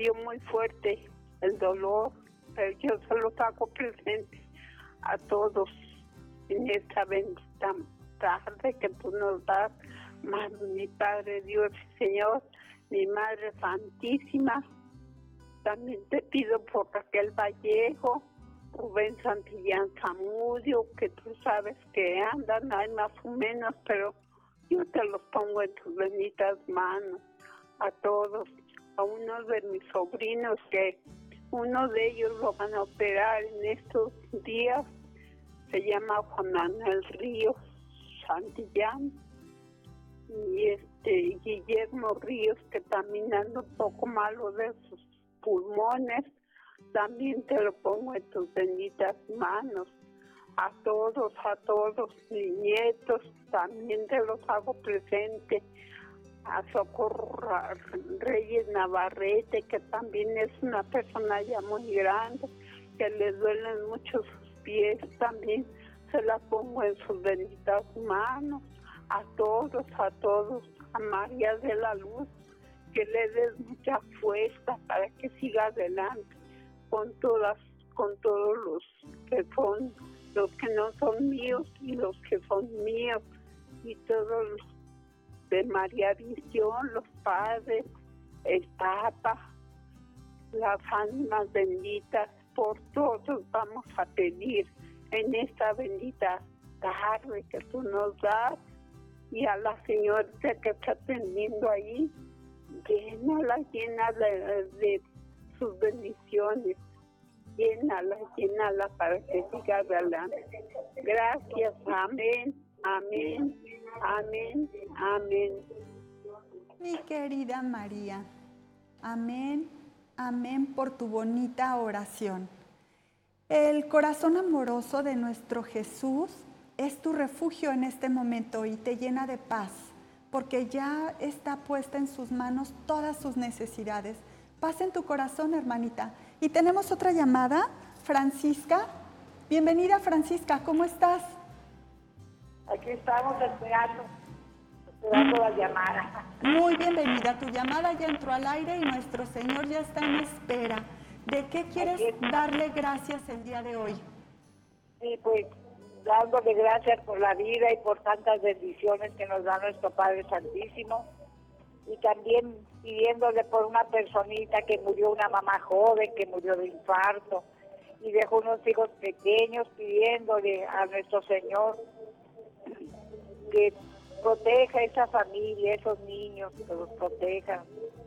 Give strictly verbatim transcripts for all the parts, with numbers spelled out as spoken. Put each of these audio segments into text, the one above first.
dio muy fuerte el dolor, pero yo se los hago presentes a todos en esta bendita tarde que tú nos das, más mi Padre Dios y Señor, mi Madre Santísima. También te pido por Raquel Vallejo, Rubén Santillán Zamudio, que tú sabes que andan, hay más o menos, pero yo te los pongo en tus benditas manos, a todos, a uno de mis sobrinos, que uno de ellos lo van a operar en estos días, se llama Juan Manuel Ríos Santillán, y este Guillermo Ríos, que también anda un poco malo de sus pulmones, también te lo pongo en tus benditas manos. A todos, a todos mis nietos, también te los hago presente. A Socorro Reyes Navarrete, que también es una persona ya muy grande, que le duelen mucho sus pies, también se la pongo en sus benditas manos. A todos, a todos, a María de la Luz, que le des mucha fuerza para que siga adelante con todas, con todos los que son, los que no son míos y los que son míos, y todos los de María Visión, los padres, el Papa, las ánimas benditas, por todos vamos a pedir en esta bendita tarde que tú nos das, y a la señorita que está atendiendo ahí, llénala, llénala de, de sus bendiciones, llénala, llénala para que siga adelante. Gracias, amén, amén, amén, amén. Mi querida María, amén, amén por tu bonita oración. El corazón amoroso de nuestro Jesús es tu refugio en este momento y te llena de paz, porque ya está puesta en sus manos todas sus necesidades. Paz en tu corazón, hermanita. Y tenemos otra llamada, Francisca. Bienvenida, Francisca, ¿cómo estás? Aquí estamos esperando, esperando la llamada. Muy bienvenida, tu llamada ya entró al aire y nuestro Señor ya está en espera. ¿De qué quieres darle gracias el día de hoy? Sí, pues dándole gracias por la vida y por tantas bendiciones que nos da nuestro Padre Santísimo, y también pidiéndole por una personita que murió, una mamá joven que murió de infarto y dejó unos hijos pequeños, pidiéndole a nuestro Señor que proteja a esa familia, a esos niños, que los proteja,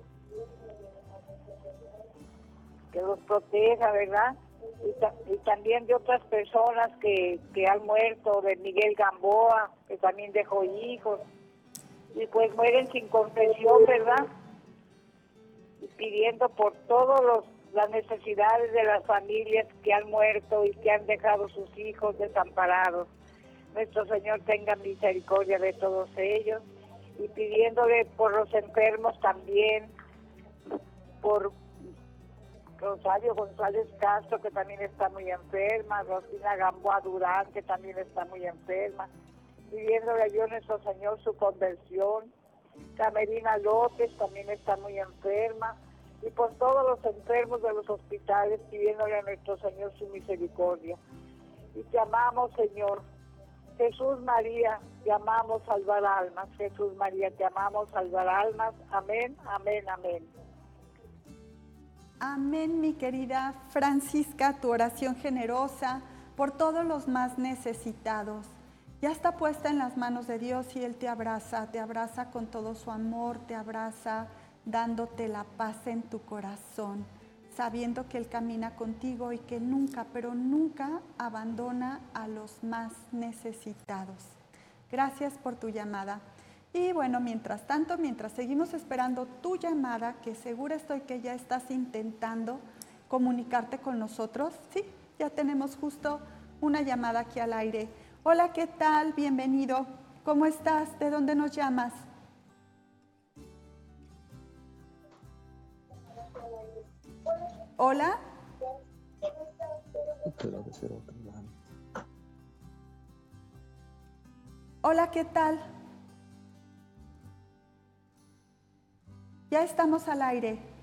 que los proteja, ¿verdad? Y, ta y también de otras personas que, que han muerto, de Miguel Gamboa, que también dejó hijos, y pues mueren sin confesión, ¿verdad? Y pidiendo por todas las necesidades de las familias que han muerto y que han dejado sus hijos desamparados. Nuestro Señor tenga misericordia de todos ellos, y pidiéndole por los enfermos también, por Rosario González Castro, que también está muy enferma, Rosina Gamboa Durán, que también está muy enferma, pidiéndole a Dios nuestro Señor su conversión. Camerina López también está muy enferma, y por todos los enfermos de los hospitales, pidiéndole a nuestro Señor su misericordia. Y te amamos, Señor. Jesús María, te amamos salvar almas. Jesús María, te amamos salvar almas. Amén, amén, amén. Amén, mi querida Francisca, tu oración generosa por todos los más necesitados. Ya está puesta en las manos de Dios y Él te abraza, te abraza con todo su amor, te abraza dándote la paz en tu corazón, sabiendo que Él camina contigo y que nunca, pero nunca abandona a los más necesitados. Gracias por tu llamada. Y bueno, mientras tanto, mientras seguimos esperando tu llamada, que segura estoy que ya estás intentando comunicarte con nosotros, sí, ya tenemos justo una llamada aquí al aire. Hola, ¿qué tal? Bienvenido. ¿Cómo estás? ¿De dónde nos llamas? Hola. Hola, ¿qué tal? Ya estamos al aire.